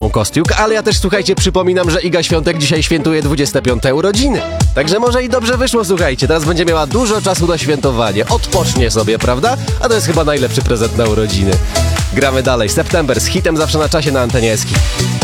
Agnieszką Kostiuk, ale ja też, słuchajcie, przypominam, że Iga Świątek dzisiaj świętuje 25. urodziny. Także może i dobrze wyszło, słuchajcie, teraz będzie miała dużo czasu na świętowanie. Odpocznie sobie, prawda? A to jest chyba najlepszy prezent na urodziny. Gramy dalej. September z hitem zawsze na czasie na antenie Eski.